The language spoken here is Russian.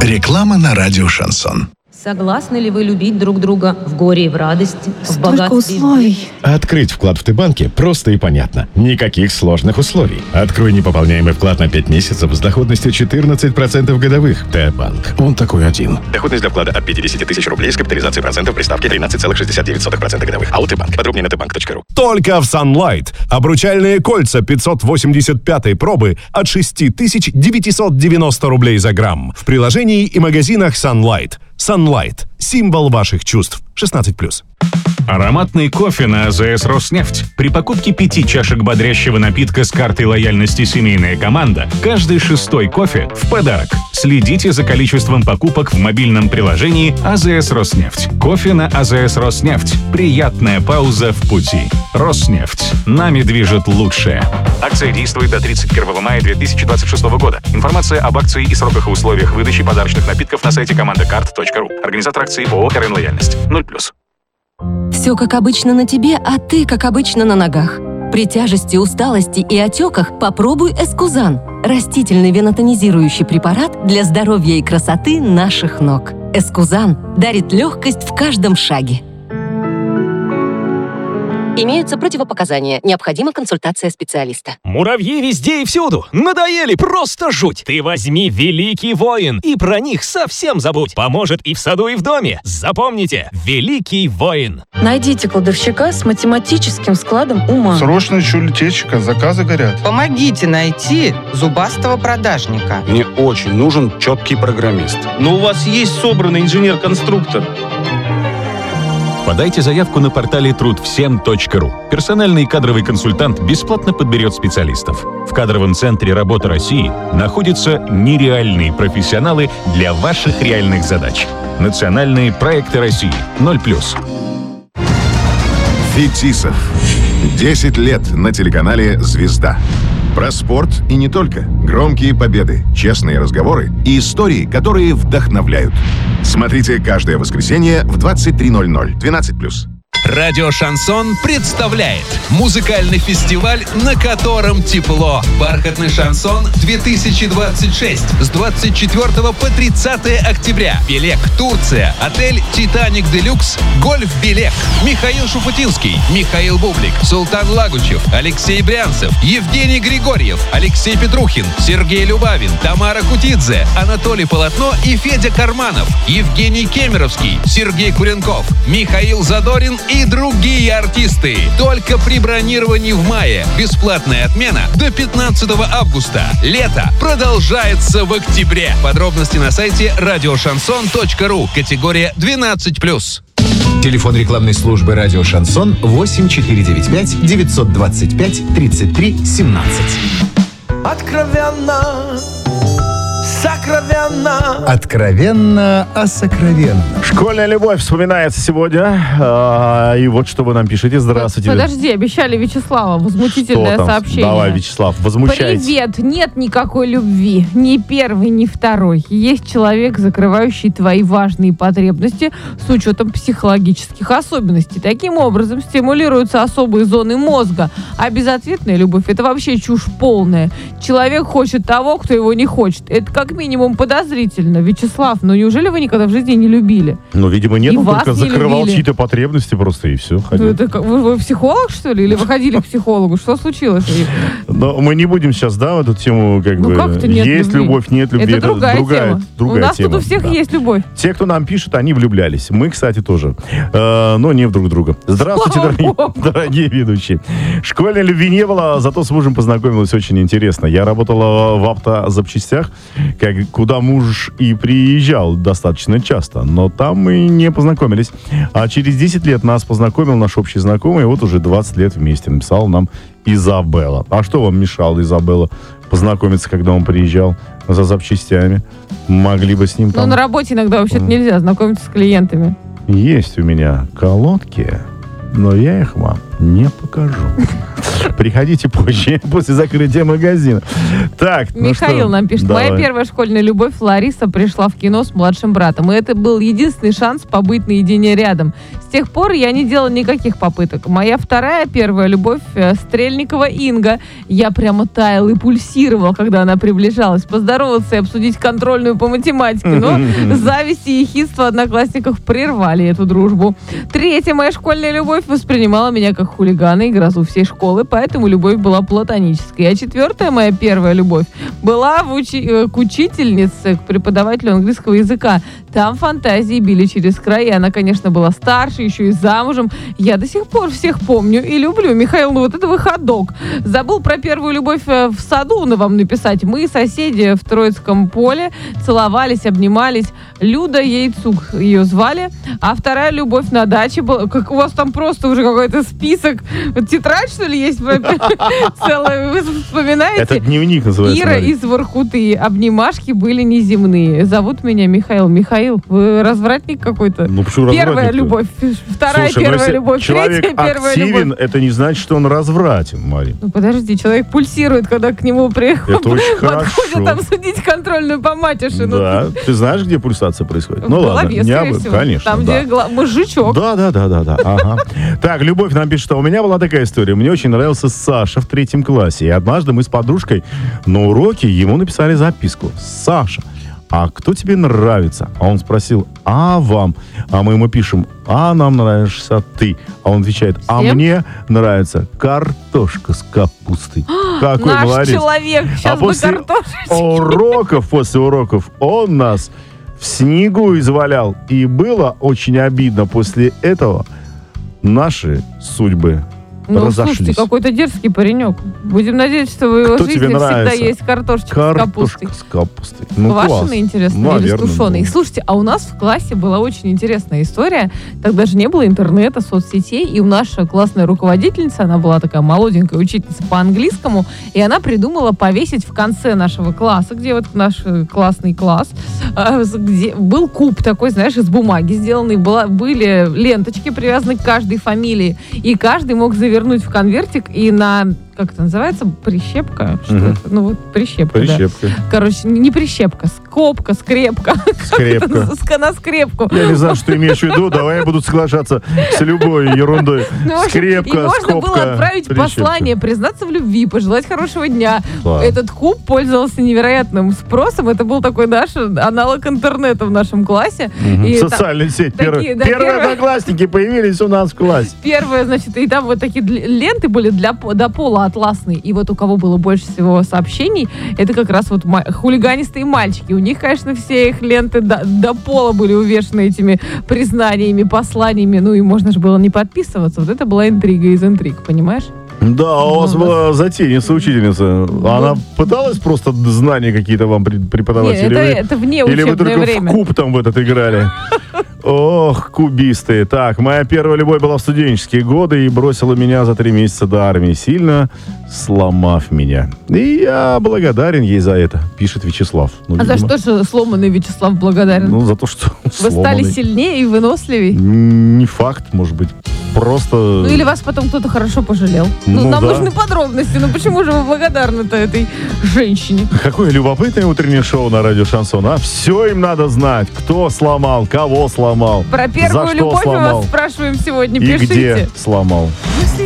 Реклама на радио «Шансон». Согласны ли вы любить друг друга в горе и в радости, в Столько богатстве? условий. Открыть вклад в Т-банке просто и понятно. Никаких сложных условий. Открой непополняемый вклад на 5 месяцев с доходностью 14% годовых. Т-банк. Он такой один. Доходность для вклада от 50 тысяч рублей с капитализацией процентов при ставке 13,69% годовых. АО Т-банк. Подробнее на tbank.ru. Только в Sunlight. Обручальные кольца 585-й пробы от 6990 рублей за грамм. В приложении и магазинах Sunlight. Sunlight. Символ ваших чувств. 16+. Ароматный кофе на АЗС «Роснефть». При покупке 5 чашек бодрящего напитка с картой лояльности «Семейная команда» каждый 6-й кофе в подарок. Следите за количеством покупок в мобильном приложении АЗС «Роснефть». Кофе на АЗС «Роснефть». Приятная пауза в пути. «Роснефть». Нами движет лучшее. Акция действует до 31 мая 2026 года. Информация об акции и сроках и условиях выдачи подарочных напитков на сайте командакарт.ру. Организатор акции ООО «РН Лояльность». 0+. Все как обычно на тебе, а ты как обычно на ногах. При тяжести, усталости и отеках попробуй Эскузан. Растительный венотонизирующий препарат для здоровья и красоты наших ног. Эскузан дарит легкость в каждом шаге. Имеются противопоказания. Необходима консультация специалиста. Муравьи везде и всюду. Надоели, просто жуть. Ты возьми «Великий воин» и про них совсем забудь. Поможет и в саду, и в доме. Запомните, «Великий воин». Найдите кладовщика с математическим складом ума. Срочно ищу литейщика, заказы горят. Помогите найти зубастого продажника. Мне очень нужен четкий программист. Но у вас есть собранный инженер-конструктор. Подайте заявку на портале трудвсем.ру. Персональный кадровый консультант бесплатно подберет специалистов. В кадровом центре «Работа России» находятся нереальные профессионалы для ваших реальных задач. Национальные проекты России. 0+. Фетисов. 10 лет на телеканале «Звезда». Про спорт и не только. Громкие победы, честные разговоры и истории, которые вдохновляют. Смотрите каждое воскресенье в 23:00. 12+. Радио «Шансон» представляет музыкальный фестиваль, на котором тепло. «Бархатный шансон-2026» с 24 по 30 октября. Белек, Турция. Отель «Титаник Делюкс». Гольф-Белек. Михаил Шуфутинский, Михаил Бублик, Султан Лагучев, Алексей Брянцев, Евгений Григорьев, Алексей Петрухин, Сергей Любавин, Тамара Кутидзе, Анатолий Полотно и Федя Карманов, Евгений Кемеровский, Сергей Куренков, Михаил Задорин и другие артисты. Только при бронировании в мае. Бесплатная отмена до 15 августа. Лето продолжается в октябре. Подробности на сайте радиошансон.ру. Категория 12+. Телефон рекламной службы «Радио Шансон» 8495 925 33 17. Откровенно, сокровенно. Откровенно о сокровенном. Школьная любовь вспоминается сегодня. И вот что вы нам пишете. Здравствуйте. Подожди, обещали Вячеслава. Возмутительное сообщение. Давай, Вячеслав, возмущайтесь. Привет. Нет никакой любви. Ни первый, ни второй. Есть человек, закрывающий твои важные потребности с учетом психологических особенностей. Таким образом стимулируются особые зоны мозга. А безответная любовь — это вообще чушь полная. Человек хочет того, кто его не хочет. Это как минимум подозрительно. Вячеслав, ну неужели вы никогда в жизни не любили? Ну, видимо, нет. И Он только закрывал любили. чьи-то потребности просто, и все. Вы психолог, что ли? Или вы ходили к психологу? Что случилось? Но мы не будем сейчас, в эту тему, как-то нет есть любви. любовь, нет любви. Это другая тема. У нас тема. тут у всех есть любовь. Те, кто нам пишет, они влюблялись. Мы, кстати, тоже. Но не в друг друга. Здравствуйте, дорогие ведущие. Школьной любви не было, зато с мужем познакомилась очень интересно. Я работала в автозапчастях, куда муж и приезжал достаточно часто. Но там мы не познакомились. А через 10 лет нас познакомил наш общий знакомый. И вот уже 20 лет вместе написал нам Изабелла. А что вам мешало, Изабелла, познакомиться, когда он приезжал за запчастями? Могли бы с ним там... Но на работе иногда вообще-то нельзя знакомиться с клиентами. Есть у меня колодки, но я их вам Не покажу. Приходите позже, после закрытия магазина. Так, Михаил нам пишет. Давай. Моя первая школьная любовь Лариса пришла в кино с младшим братом. И это был единственный шанс побыть наедине рядом. С тех пор я не делала никаких попыток. Моя вторая первая любовь Стрельникова Инга. Я прямо таял и пульсировал, когда она приближалась. Поздороваться и обсудить контрольную по математике. Но зависть и ехидство одноклассников прервали эту дружбу. Третья моя школьная любовь воспринимала меня как хулигана и грозу всей школы, поэтому любовь была платонической. А четвертая моя первая любовь была к учительнице, к преподавателю английского языка. Там фантазии били через край, и она, конечно, была старше, еще и замужем. Я до сих пор всех помню и люблю. Михаил, ну вот это выходок. Забыл про первую любовь в саду вам написать. Мы соседи в Троицком поле целовались, обнимались. Люда Яйцук ее звали. А вторая любовь на даче была. Как у вас там просто уже какой-то список. Тетрадь, что ли, есть целая? Вы вспоминаете? Это дневник называется. Ира из Воркуты. Обнимашки были неземные. Зовут меня Михаил. Михаил, вы развратник какой-то? Ну, почему Первая развратник-то? любовь, вторая Слушай, первая любовь, человек третья первая активен, любовь. это не значит, что он развратен, Марин. Ну, подожди, человек пульсирует, когда к нему приходит. Это очень Подходит хорошо. там судить контрольную по матише. Да, ты знаешь, где пульсация происходит? В Ну ладно, голове, скорее всего. конечно. Там, да. где мужичок. Да. Ага. Так, Любовь нам пишет, что у меня была такая история. Мне очень нравился Саша в 3 классе. И однажды мы с подружкой на уроке ему написали записку. Саша, а кто тебе нравится? А он спросил, а вам? А мы ему пишем, а нам нравишься ты. А он отвечает, а Всем? мне нравится картошка с капустой. Какой Наш молодец. человек. Сейчас бы после картошечки. после уроков он нас в снегу извалял. И было очень обидно после этого. Наши судьбы Ну, разошлись. слушайте, какой-то дерзкий паренек. Будем надеяться, что в его Кто жизни тебе всегда нравится? есть картошечка с капустой. С капустой. Ну, Квашеный, класс. интересно, или Наверное, стушеный? да. Слушайте, а у нас в классе была очень интересная история. Тогда же не было интернета, соцсетей, и наша классная руководительница, она была такая молоденькая учительница по английскому, и она придумала повесить в конце нашего класса, где вот наш классный класс, где был куб такой, знаешь, из бумаги сделанный, были ленточки, привязаны к каждой фамилии, и каждый мог завернуть в конвертик и на... Как это называется? Прищепка? Что это? Ну вот прищепка, Прищепка. да. Короче, не прищепка, скобка, скрепка. Скрепка. На скрепку. Я не знаю, что ты имеешь в виду. Давай я буду соглашаться с любой ерундой. Ну, в общем, Скрепка, и можно скобка, было отправить прищепка. послание, признаться в любви, пожелать хорошего дня. Да. Этот куб пользовался невероятным спросом. Это был такой наш аналог интернета в нашем классе. И Социальная сеть. такие, да, Первые одноклассники появились у нас в классе. Первое, значит, и там вот такие ленты были до пола атласные. И вот у кого было больше всего сообщений, это как раз вот хулиганистые мальчики. У них, конечно, все их ленты до пола были увешаны этими признаниями, посланиями. Ну и можно же было не подписываться. Вот это была интрига из интриг, понимаешь? Да, у вас была затейница учительница. Она пыталась просто знания какие-то вам преподавать? Нет, это вне или вы учебное только время. в куб там в этот играли? Ох, кубисты. Так, моя первая любовь была в студенческие годы и бросила меня за 3 месяца до армии, сильно сломав меня. И я благодарен ей за это, пишет Вячеслав. Ну, А за что же сломанный Вячеслав благодарен? Ну, за то, что Вы стали сильнее и выносливее? Не факт, может быть. Просто... Ну или вас потом кто-то хорошо пожалел. Ну, нам да. нужны подробности. Ну почему же вы благодарны-то этой женщине? Какое любопытное утреннее шоу на радио Шансон, а? Все им надо знать. Кто сломал, кого сломал, Про за первую что любовь мы сломал вас спрашиваем сегодня. и Пишите. где сломал.